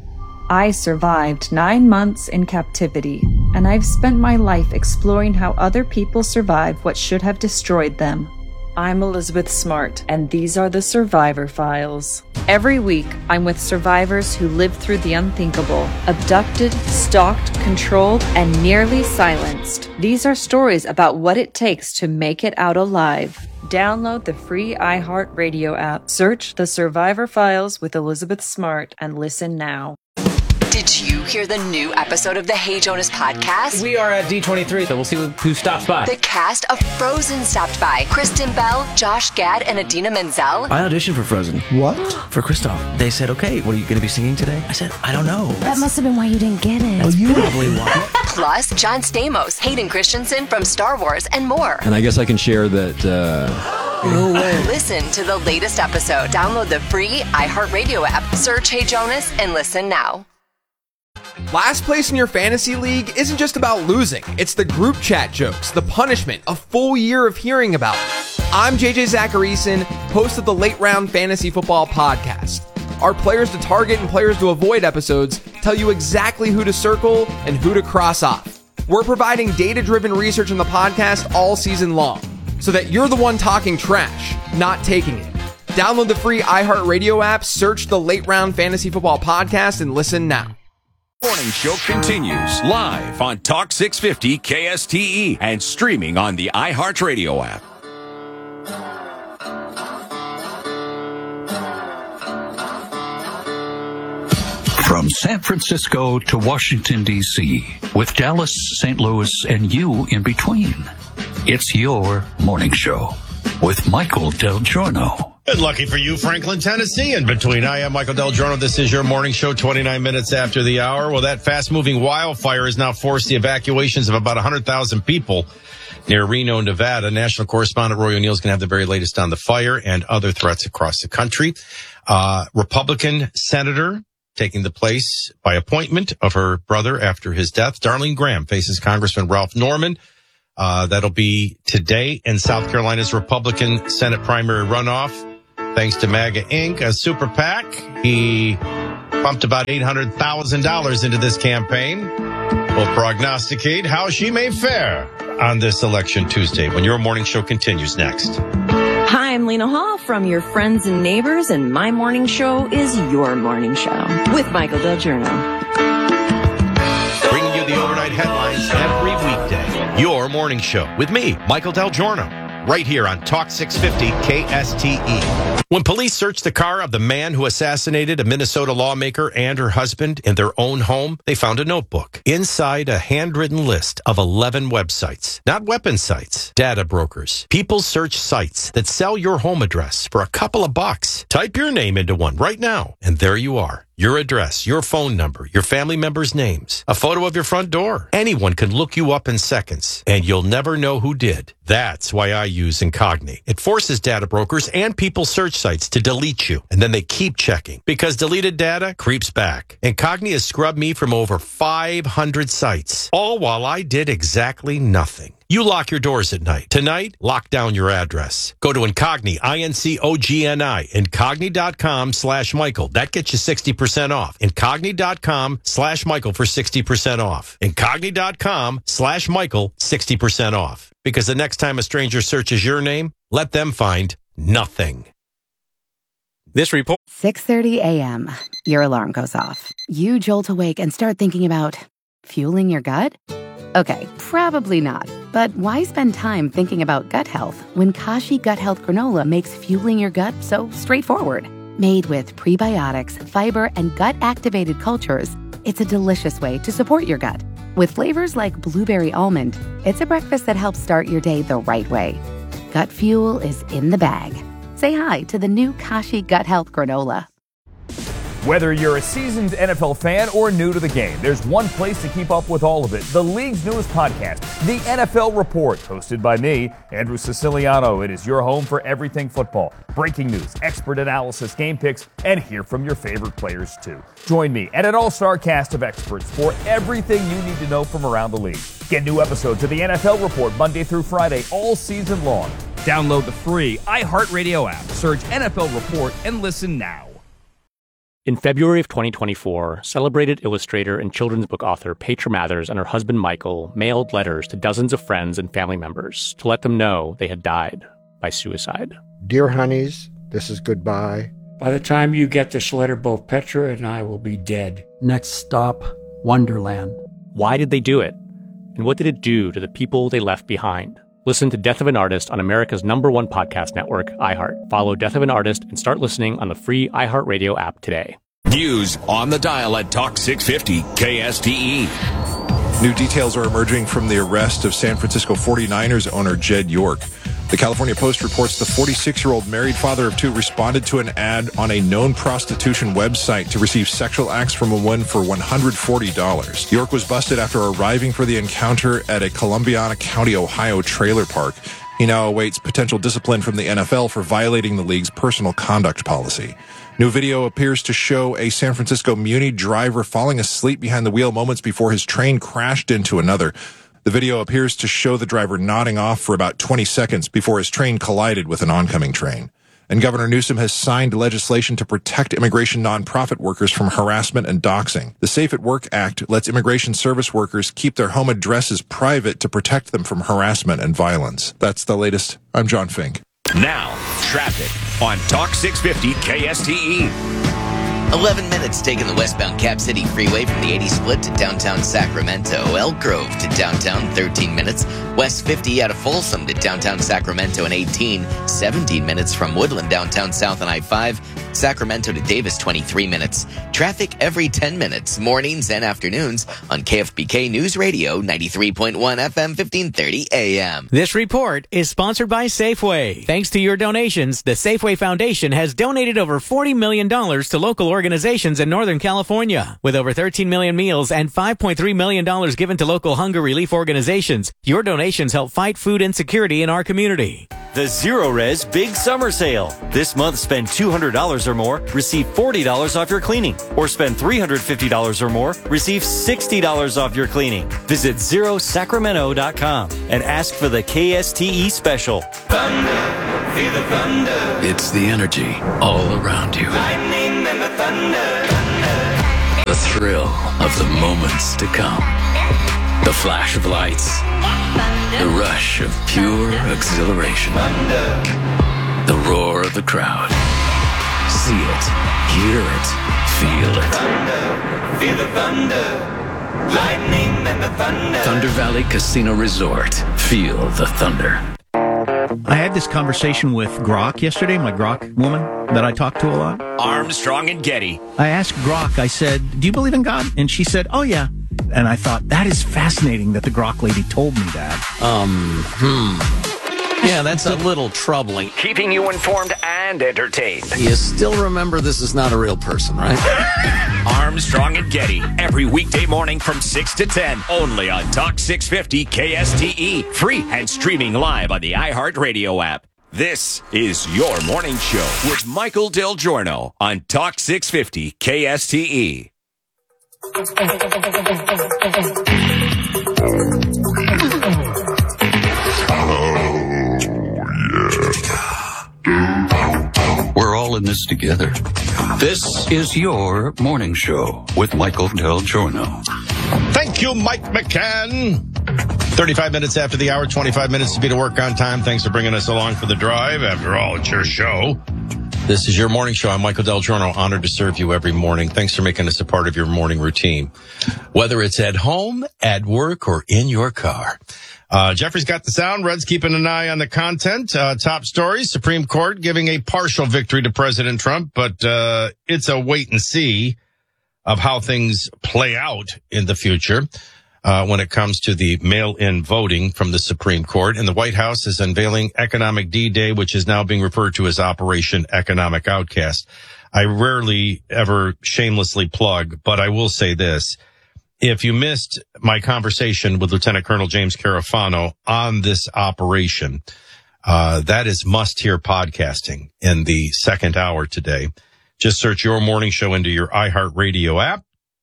I survived 9 months in captivity, and I've spent my life exploring how other people survive what should have destroyed them. I'm Elizabeth Smart, and these are the Survivor Files. Every week, I'm with survivors who lived through the unthinkable, abducted, stalked, controlled, and nearly silenced. These are stories about what it takes to make it out alive. Download the free iHeartRadio app, search The Survivor Files with Elizabeth Smart, and listen now. Did you hear the new episode of the Hey Jonas podcast? We are at D23, so we'll see who stops by. The cast of Frozen stopped by. Kristen Bell, Josh Gad, and Idina Menzel. I auditioned for Frozen. What? For Kristoff. They said, okay, what are you going to be singing today? I said, I don't know. That must have been why you didn't get it. That's probably why. Plus, John Stamos, Hayden Christensen from Star Wars, and more. And I guess I can share that, No way. Listen to the latest episode. Download the free iHeartRadio app. Search Hey Jonas and listen now. Last place in your fantasy league isn't just about losing. It's the group chat jokes, the punishment, a full year of hearing about it. I'm JJ Zacharyson, host of the Late Round Fantasy Football Podcast. Our players to target and players to avoid episodes tell you exactly who to circle and who to cross off. We're providing data-driven research in the podcast all season long, so that you're the one talking trash, not taking it. Download the free iHeartRadio app, search the Late Round Fantasy Football Podcast, and listen now. Morning Show continues live on Talk 650 KSTE and streaming on the iHeartRadio app. From San Francisco to Washington, D.C., with Dallas, St. Louis, and you in between, it's your morning show with Michael Del Giorno. And lucky for you, Franklin, Tennessee, in between. I am Michael Del Giorno. This is your morning show, 29 minutes after the hour. Well, that fast-moving wildfire has now forced the evacuations of about 100,000 people near Reno, Nevada. National correspondent Roy O'Neill's going to have the very latest on the fire and other threats across the country. Republican senator taking the place by appointment of her brother after his death. Darlene Graham faces Congressman Ralph Norman. That'll be today in South Carolina's Republican Senate primary runoff. Thanks to MAGA Inc., a super PAC. He pumped about $800,000 into this campaign. We'll prognosticate how she may fare on this election Tuesday when your morning show continues next. Hi, I'm Lena Hall from your friends and neighbors, and my morning show is your morning show with Michael Del Giorno. Bringing you the overnight headlines every weekday. Your morning show with me, Michael Del Giorno, right here on Talk 650 KSTE. When police searched the car of the man who assassinated a Minnesota lawmaker and her husband in their own home, they found a notebook. Inside, a handwritten list of 11 websites. Not weapon sites, data brokers. People search sites that sell your home address for a couple of bucks. Type your name into one right now, and there you are. Your address, your phone number, your family members' names, a photo of your front door. Anyone can look you up in seconds, and you'll never know who did. That's why I use Incogni. It forces data brokers and people search sites to delete you, and then they keep checking, because deleted data creeps back. Incogni has scrubbed me from over 500 sites, all while I did exactly nothing. You lock your doors at night. Tonight, lock down your address. Go to Incogni, INCOGNI, Incogni.com/Michael. That gets you 60% off. Incogni.com/Michael for 60% off. Incogni.com/Michael, 60% off. Because the next time a stranger searches your name, let them find nothing. This report. 6:30 a.m. Your alarm goes off. You jolt awake and start thinking about fueling your gut? Okay, probably not. But why spend time thinking about gut health when Kashi Gut Health Granola makes fueling your gut so straightforward? Made with prebiotics, fiber, and gut-activated cultures, it's a delicious way to support your gut. With flavors like blueberry almond, it's a breakfast that helps start your day the right way. Gut fuel is in the bag. Say hi to the new Kashi Gut Health Granola. Whether you're a seasoned NFL fan or new to the game, there's one place to keep up with all of it. The league's newest podcast, The NFL Report, hosted by me, Andrew Siciliano. It is your home for everything football. Breaking news, expert analysis, game picks, and hear from your favorite players, too. Join me and an all-star cast of experts for everything you need to know from around the league. Get new episodes of The NFL Report Monday through Friday all season long. Download the free iHeartRadio app. Search NFL Report and listen now. In February of 2024, celebrated illustrator and children's book author Petra Mathers and her husband Michael mailed letters to dozens of friends and family members to let them know they had died by suicide. Dear honeys, this is goodbye. By the time you get this letter, both Petra and I will be dead. Next stop, Wonderland. Why did they do it? And what did it do to the people they left behind? Listen to Death of an Artist on America's #1 podcast network, iHeart. Follow Death of an Artist and start listening on the free iHeartRadio app today. News on the dial at Talk 650 KSTE. New details are emerging from the arrest of San Francisco 49ers owner Jed York. The California Post reports the 46-year-old married father of two responded to an ad on a known prostitution website to receive sexual acts from a woman for $140. York was busted after arriving for the encounter at a Columbiana County, Ohio trailer park. He now awaits potential discipline from the NFL for violating the league's personal conduct policy. New video appears to show a San Francisco Muni driver falling asleep behind the wheel moments before his train crashed into another. The video appears to show the driver nodding off for about 20 seconds before his train collided with an oncoming train. And Governor Newsom has signed legislation to protect immigration nonprofit workers from harassment and doxing. The Safe at Work Act lets immigration service workers keep their home addresses private to protect them from harassment and violence. That's the latest. I'm John Fink. Now, traffic on Talk 650 KSTE. 11 minutes taking the westbound Cap City Freeway from the 80 split to downtown Sacramento. Elk Grove to downtown, 13 minutes. West 50 out of Folsom to downtown Sacramento in 18. 17 minutes from Woodland downtown south on I-5. Sacramento to Davis, 23 minutes. Traffic every 10 minutes, mornings and afternoons on KFBK News Radio, 93.1 FM, 1530 AM. This report is sponsored by Safeway. Thanks to your donations, the Safeway Foundation has donated over $40 million to local organizations in Northern California. With over 13 million meals and $5.3 million given to local hunger relief organizations, your donations help fight food insecurity in our community. The Zero Res Big Summer Sale. This month, spend $200 or more, receive $40 off your cleaning. Or spend $350 or more, receive $60 off your cleaning. Visit ZeroSacramento.com and ask for the KSTE special. Thunder, feel the thunder. It's the energy all around you. Lightning and the thunder. The thrill of the moments to come. The flash of lights. The rush of pure exhilaration. The roar of the crowd. See it, hear it, feel it. Feel the thunder. Lightning and the thunder. Thunder Valley Casino Resort. Feel the thunder. I had this conversation with Grok yesterday, my Grok woman that I talk to a lot. Armstrong and Getty. I asked Grok, I said, do you believe in God? And she said, oh yeah. And I thought, that is fascinating that the Grok lady told me that. Yeah, that's a little troubling. Keeping you informed and entertained. You still remember this is not a real person, right? Armstrong and Getty. Every weekday morning from 6 to 10. Only on Talk 650 KSTE. Free and streaming live on the iHeartRadio app. This is Your Morning Show with Michael Del Giorno on Talk 650 KSTE. We're all in this together. This is Your Morning Show with Michael Del Giorno. Thank you, Mike McCann. 35 minutes after the hour, 25 minutes to be to work on time. Thanks for bringing us along for the drive. After all, it's your show. This is Your Morning Show. I'm Michael Del Giorno, honored to serve you every morning. Thanks for making us a part of your morning routine, whether it's at home, at work, or in your car. Jeffrey's got the sound. Red's keeping an eye on the content. Top stories, Supreme Court giving a partial victory to President Trump, but it's a wait and see of how things play out in the future when it comes to the mail-in voting from the Supreme Court. And the White House is unveiling Economic D-Day, which is now being referred to as Operation Economic Outcast. I rarely ever shamelessly plug, but I will say this. If you missed my conversation with Lieutenant Colonel James Carafano on this operation, that is must-hear podcasting in the second hour today. Just search Your Morning Show into your iHeartRadio app.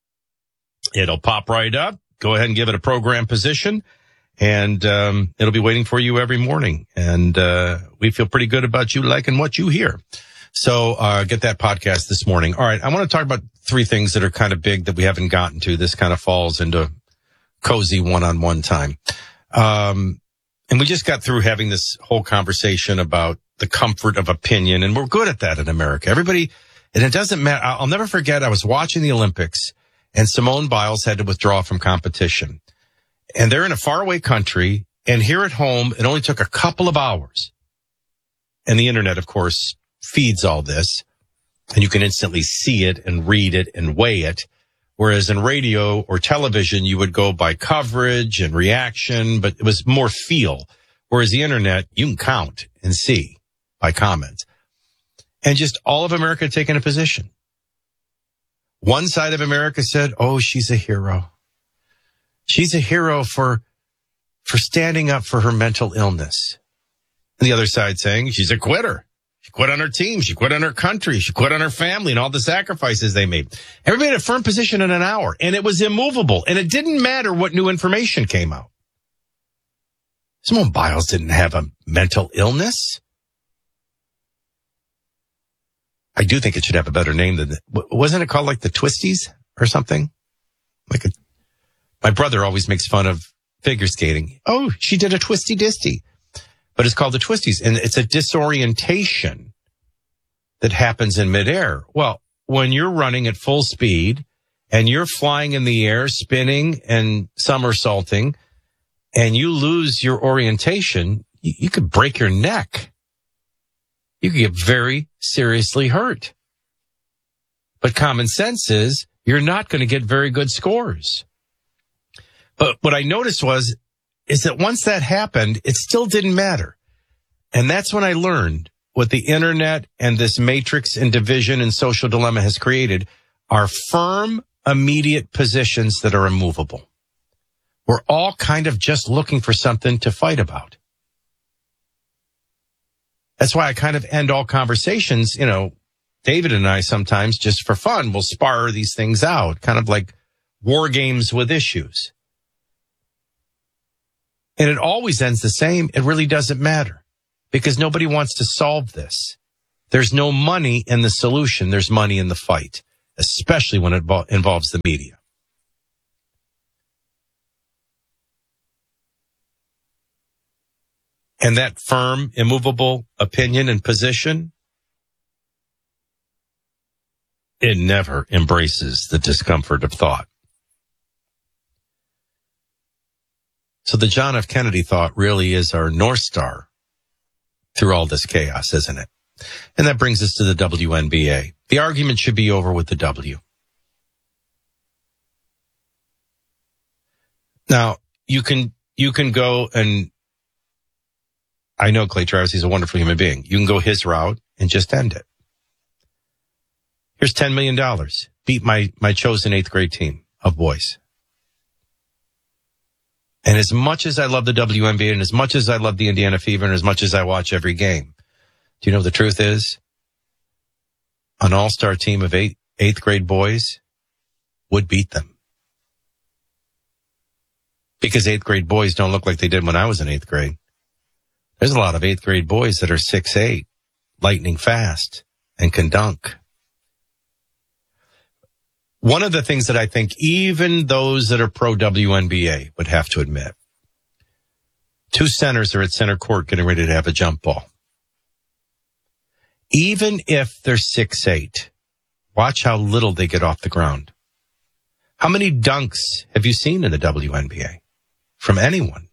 It'll pop right up. Go ahead and give it a program position, and it'll be waiting for you every morning. And we feel pretty good about you liking what you hear. So get that podcast this morning. All right, I want to talk about three things that are kind of big that we haven't gotten to. This kind of falls into cozy one-on-one time. And we just got through having this whole conversation about the comfort of opinion, and we're good at that in America. Everybody, and it doesn't matter. I'll never forget, I was watching the Olympics, and Simone Biles had to withdraw from competition. And they're in a faraway country, and here at home, it only took a couple of hours. And the internet, of course, feeds all this, and you can instantly see it and read it and weigh it. Whereas in radio or television, you would go by coverage and reaction, but it was more feel. Whereas the internet, you can count and see by comments. And just all of America taking a position. One side of America said, oh, she's a hero. She's a hero for standing up for her mental illness. And the other side saying she's a quitter. She quit on her team. She quit on her country. She quit on her family and all the sacrifices they made. Everybody had a firm position in an hour, and it was immovable. And it didn't matter what new information came out. Simone Biles didn't have a mental illness. I do think it should have a better name than wasn't it called like the Twisties or something? My brother always makes fun of figure skating. Oh, she did a twisty disty. But it's called the Twisties, and it's a disorientation that happens in midair. Well, when you're running at full speed and you're flying in the air, spinning and somersaulting, and you lose your orientation, you could break your neck. You could get very seriously hurt. But common sense is you're not going to get very good scores. But what I noticed is that once that happened, it still didn't matter. And that's when I learned what the internet and this matrix and division and social dilemma has created are firm, immediate positions that are immovable. We're all kind of just looking for something to fight about. That's why I kind of end all conversations, David and I sometimes, just for fun, will spar these things out, kind of like war games with issues. And it always ends the same. It really doesn't matter because nobody wants to solve this. There's no money in the solution. There's money in the fight, especially when it involves the media. And that firm, immovable opinion and position, it never embraces the discomfort of thought. So the John F. Kennedy thought really is our North Star through all this chaos, isn't it? And that brings us to the WNBA. The argument should be over with the W. Now, you can go and I know Clay Travis, he's a wonderful human being. You can go his route and just end it. Here's $10 million. Beat my chosen 8th grade team of boys. And as much as I love the WNBA and as much as I love the Indiana Fever and as much as I watch every game, do you know the truth is? An all-star team of 8th grade boys would beat them. Because 8th grade boys don't look like they did when I was in 8th grade. There's a lot of 8th grade boys that are 6'8", lightning fast, and can dunk. One of the things that I think even those that are pro-WNBA would have to admit, 2 centers are at center court getting ready to have a jump ball. Even if they're 6'8", watch how little they get off the ground. How many dunks have you seen in the WNBA from anyone?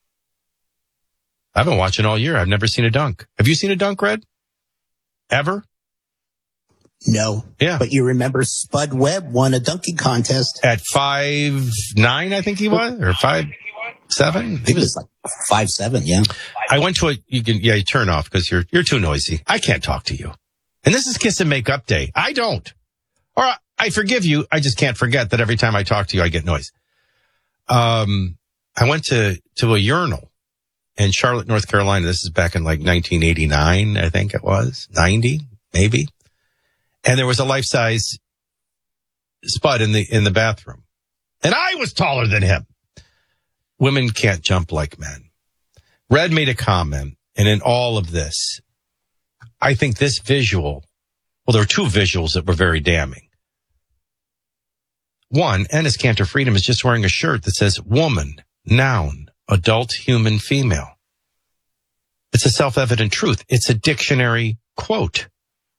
I've been watching all year. I've never seen a dunk. Have you seen a dunk, Red? Ever? No. Yeah. But you remember Spud Webb won a dunking contest. At 5'9", I think he was, or 5'7". He was like 5'7", yeah. I went to you turn off because you're too noisy. I can't talk to you. And this is Kiss and Make Up Day. I don't. Or I forgive you. I just can't forget that every time I talk to you, I get noise. I went to a urinal in Charlotte, North Carolina. This is back in like 1989, I think it was. 90, maybe. And there was a life-size Spud in the bathroom. And I was taller than him. Women can't jump like men. Red made a comment, and in all of this, I think this visual, well, there were 2 visuals that were very damning. One, Enes Kanter Freedom is just wearing a shirt that says woman, noun, adult, human, female. It's a self-evident truth. It's a dictionary quote.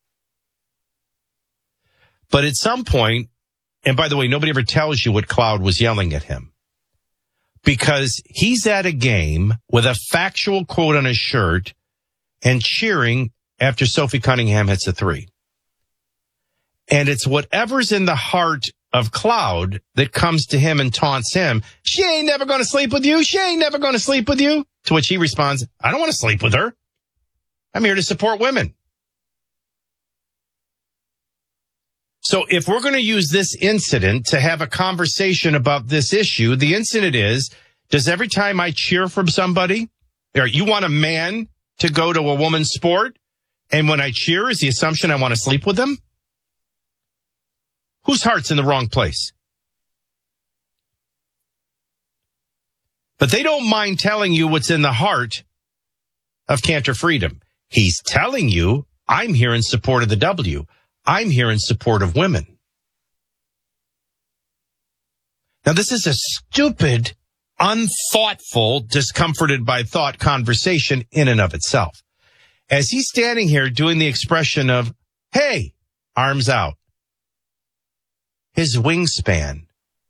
But at some point, and by the way, nobody ever tells you what Cloud was yelling at him. Because he's at a game with a factual quote on his shirt and cheering after Sophie Cunningham hits a 3. And it's whatever's in the heart of Cloud that comes to him and taunts him. She ain't never going to sleep with you. She ain't never going to sleep with you. To which he responds, I don't want to sleep with her. I'm here to support women. So if we're going to use this incident to have a conversation about this issue, the incident is, does every time I cheer for somebody, or you want a man to go to a woman's sport, and when I cheer, is the assumption I want to sleep with them? Whose heart's in the wrong place? But they don't mind telling you what's in the heart of Kanter Freedom. He's telling you, I'm here in support of the W. I'm here in support of women. Now, this is a stupid, unthoughtful, discomforted by thought conversation in and of itself. As he's standing here doing the expression of, hey, arms out, his wingspan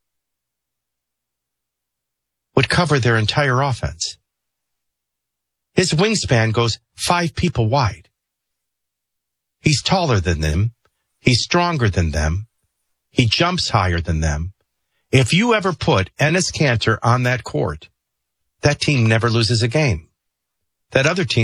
would cover their entire offense. His wingspan goes 5 people wide. He's taller than them. He's stronger than them. He jumps higher than them. If you ever put Enes Kanter on that court, that team never loses a game. That other team